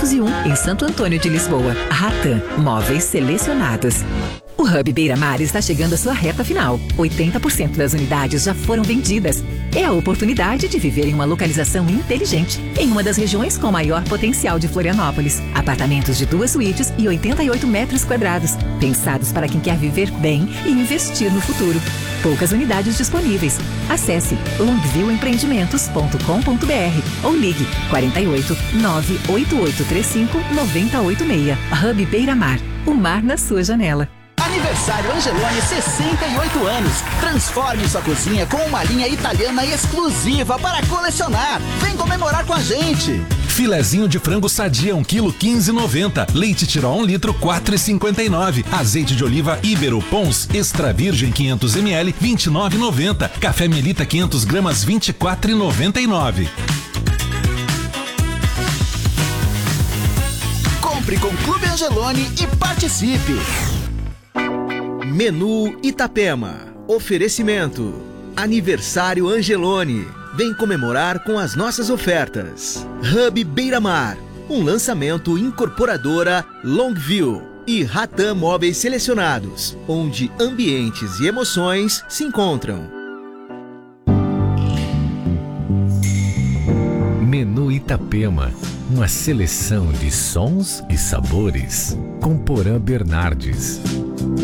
201, em Santo Antônio de Lisboa. Ratan, móveis selecionados. O Hub Beira Mar está chegando à sua reta final. 80% das unidades já foram vendidas. É a oportunidade de viver em uma localização inteligente, em uma das regiões com maior potencial de Florianópolis. Apartamentos de 2 suítes e 88 metros quadrados, pensados para quem quer viver bem e investir no futuro. Poucas unidades disponíveis. Acesse longviewoempreendimentos.com.br ou ligue 48 98835 9086. Hub Beira Mar, o mar na sua janela. Aniversário Angeloni, 68 anos. Transforme sua cozinha com uma linha italiana exclusiva para colecionar. Vem comemorar com a gente. Filezinho de frango sadia 1 kg 15,90. Leite Tirol 1 litro 4,59. Azeite de oliva Ibero Pons extra virgem 500 ml 29,90. Café Melita 500 gramas 24,99. Compre com Clube Angeloni e participe. Menu Itapema. Oferecimento. Aniversário Angeloni. Vem comemorar com as nossas ofertas. Hub Beira Mar. Um lançamento incorporadora Longview e Ratan Móveis Selecionados, onde ambientes e emoções se encontram. Menu Itapema. Uma seleção de sons e sabores. Com Porã Bernardes.